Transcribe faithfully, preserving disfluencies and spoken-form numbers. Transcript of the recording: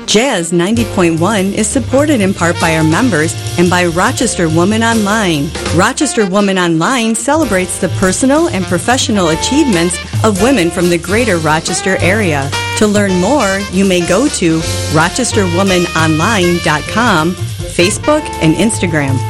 Jazz ninety point one is supported in part by our members and by Rochester Woman Online. Rochester Woman Online celebrates the personal and professional achievements of women from the greater Rochester area. To learn more, you may go to rochester woman online dot com, Facebook, and Instagram.